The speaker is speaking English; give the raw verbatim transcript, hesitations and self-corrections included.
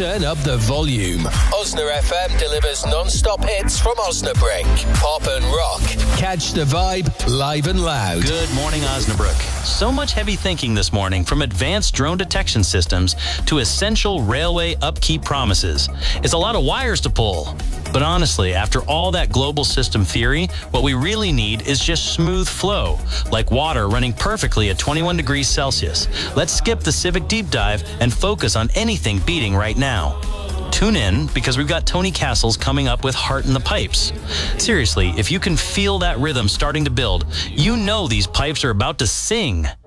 Turn up the volume. Osna F M delivers non-stop hits from Osnabrück. Pop and rock. Catch the vibe live and loud. Good morning, Osnabrück. So much heavy thinking this morning, from advanced drone detection systems to essential railway upkeep promises. It's a lot of wires to pull. But honestly, after all that global system theory, what we really need is just smooth flow, like water running perfectly at twenty-one degrees Celsius. Let's skip the Civic Deep Dive and focus on anything beating right now. Tune in, because we've got Tony Castles coming up with Heart in the Pipes. Seriously, if you can feel that rhythm starting to build, you know these pipes are about to sing.